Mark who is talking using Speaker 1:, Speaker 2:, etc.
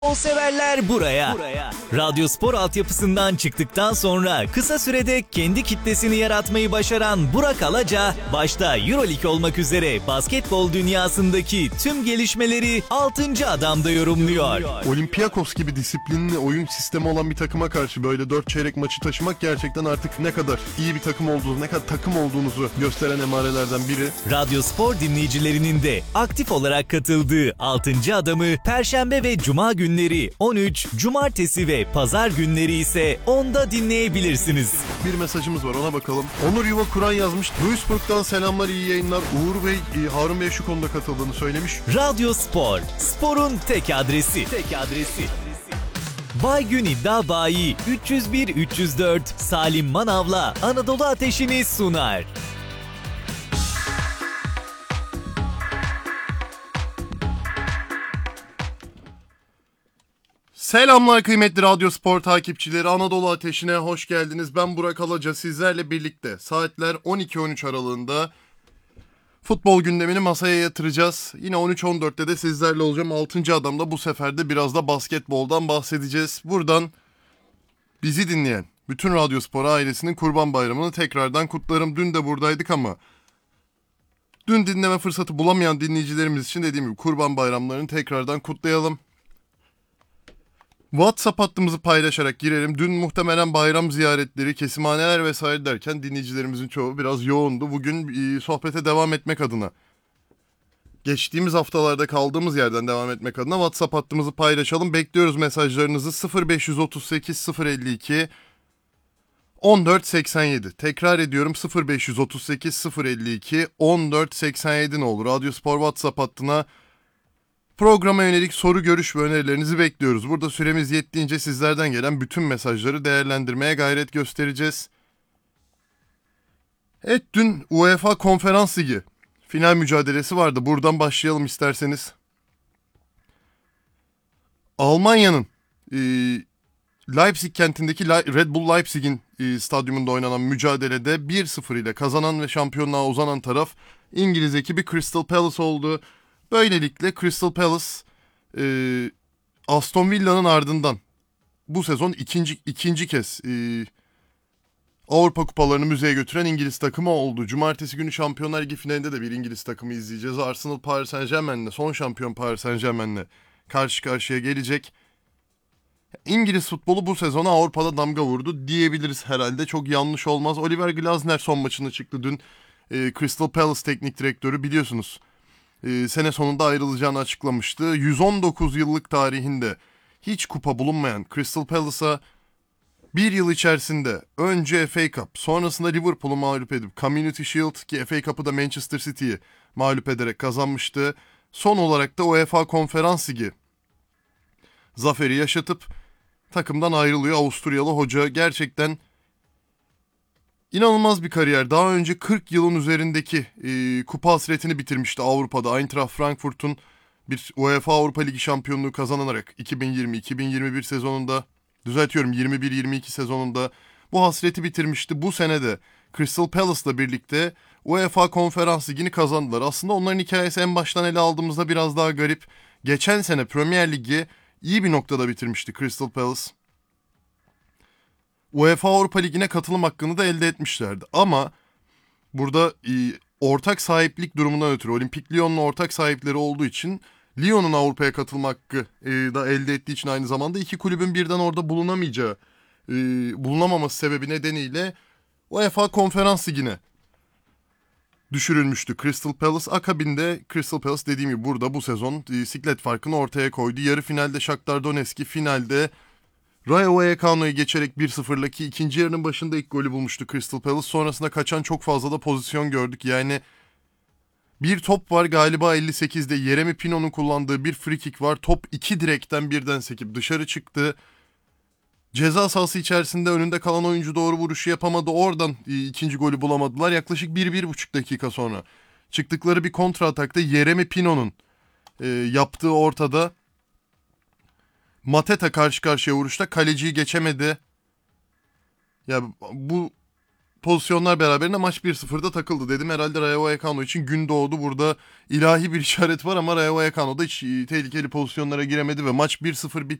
Speaker 1: Futbol severler buraya. Radyo Spor altyapısından çıktıktan sonra kısa sürede kendi kitlesini yaratmayı başaran Burak Alaca, başta EuroLeague olmak üzere basketbol dünyasındaki tüm gelişmeleri 6. Adam'da yorumluyor.
Speaker 2: Olympiakos gibi disiplinli oyun sistemi olan bir takıma karşı böyle 4 çeyrek maçı taşımak gerçekten artık ne kadar iyi bir takım olduğunuzu, ne kadar takım olduğunuzu gösteren emarelerden biri.
Speaker 1: Radyo Spor dinleyicilerinin de aktif olarak katıldığı 6. Adam'ı Perşembe ve Cuma günleri 13, Cumartesi ve Pazar günleri ise 10'da dinleyebilirsiniz.
Speaker 2: Bir mesajımız var, ona bakalım. Onur Yuva Kur'an yazmış. Duisburg'dan selamlar, iyi yayınlar. Uğur Bey, Harun Bey şu konuda katıldığını söylemiş.
Speaker 1: Radyo Spor, sporun tek adresi. Baygün İddia Bayi 301-304 Salim Manav'la Anadolu Ateşi'ni sunar.
Speaker 2: Selamlar kıymetli Radyo Spor takipçileri, Anadolu Ateşi'ne hoş geldiniz. Ben Burak Alaca, sizlerle birlikte saatler 12-13 aralığında futbol gündemini masaya yatıracağız. Yine 13-14'te de sizlerle olacağım. 6. Adam'da bu sefer de biraz da basketboldan bahsedeceğiz. Buradan bizi dinleyen bütün Radyo Spor ailesinin Kurban Bayramı'nı tekrardan kutlarım. Dün de buradaydık ama dün dinleme fırsatı bulamayan dinleyicilerimiz için dediğim gibi Kurban Bayramlarını tekrardan kutlayalım. WhatsApp hattımızı paylaşarak girelim. Dün muhtemelen bayram ziyaretleri, kesimhaneler vesaire derken dinleyicilerimizin çoğu biraz yoğundu. Bugün sohbete devam etmek adına, geçtiğimiz haftalarda kaldığımız yerden devam etmek adına WhatsApp hattımızı paylaşalım. Bekliyoruz mesajlarınızı. 0538 052 1487. Tekrar ediyorum, 0538 052 1487 ne olur. Radyo Spor WhatsApp hattına programa yönelik soru, görüş ve önerilerinizi bekliyoruz. Burada süremiz yettiğince sizlerden gelen bütün mesajları değerlendirmeye gayret göstereceğiz. Evet, dün UEFA Konferans Ligi final mücadelesi vardı. Buradan başlayalım isterseniz. Almanya'nın Leipzig kentindeki Red Bull Leipzig'in stadyumunda oynanan mücadelede 1-0 ile kazanan ve şampiyonluğa uzanan taraf İngiliz ekibi Crystal Palace oldu. Böylelikle Crystal Palace Aston Villa'nın ardından bu sezon ikinci kez Avrupa kupalarını müzeye götüren İngiliz takımı oldu. Cumartesi günü Şampiyonlar Ligi finalinde de bir İngiliz takımı izleyeceğiz. Arsenal Paris Saint-Germain'le, son şampiyon Paris Saint-Germain'le karşı karşıya gelecek. İngiliz futbolu bu sezona Avrupa'da damga vurdu diyebiliriz herhalde. Çok yanlış olmaz. Oliver Glasner son maçına çıktı dün. Crystal Palace teknik direktörü, biliyorsunuz, sene sonunda ayrılacağını açıklamıştı. 119 yıllık tarihinde hiç kupa bulunmayan Crystal Palace'a bir yıl içerisinde önce FA Cup, sonrasında Liverpool'u mağlup edip Community Shield, ki FA Cup'ı da Manchester City'yi mağlup ederek kazanmıştı. Son olarak da UEFA Konferans Ligi zaferi yaşatıp takımdan ayrılıyor Avusturyalı hoca. Gerçekten İnanılmaz bir kariyer. Daha önce 40 yılın üzerindeki kupa hasretini bitirmişti Avrupa'da. Eintracht Frankfurt'un bir UEFA Avrupa Ligi şampiyonluğu kazanarak 2020-2021 sezonunda, düzeltiyorum, 21-22 sezonunda bu hasreti bitirmişti. Bu sene de Crystal Palace'la birlikte UEFA Konferans Ligi'ni kazandılar. Aslında onların hikayesi en baştan ele aldığımızda biraz daha garip. Geçen sene Premier Ligi iyi bir noktada bitirmişti Crystal Palace. UEFA Avrupa Ligi'ne katılım hakkını da elde etmişlerdi. Ama burada ortak sahiplik durumundan ötürü, Olimpik Lyon'la ortak sahipleri olduğu için, Lyon'un Avrupa'ya katılma hakkı da elde ettiği için aynı zamanda iki kulübün birden orada bulunamaması sebebi nedeniyle UEFA Konferans Ligi'ne düşürülmüştü Crystal Palace. Akabinde Crystal Palace, dediğim gibi, burada bu sezon siklet farkını ortaya koydu. Yarı finalde Shakhtar Donetsk'i, finalde Rayo Vallecano'yu geçerek 1-0'la, ki ikinci yarının başında ilk golü bulmuştu Crystal Palace. Sonrasında kaçan çok fazla da pozisyon gördük. Yani bir top var galiba 58'de, Yeremy Pino'nun kullandığı bir free kick var. Top iki direkten birden sekip dışarı çıktı. Ceza sahası içerisinde önünde kalan oyuncu doğru vuruşu yapamadı. Oradan ikinci golü bulamadılar. Yaklaşık 1-1,5 dakika sonra çıktıkları bir kontra atakta Yeremy Pino'nun yaptığı ortada Mateta karşı karşıya vuruşta kaleciyi geçemedi. Ya bu pozisyonlar beraberinde maç 1-0'da takıldı dedim. Herhalde Rayo Vallecano için gün doğdu. Burada ilahi bir işaret var ama Rayo Vallecano da hiç tehlikeli pozisyonlara giremedi ve maç 1-0 bitti.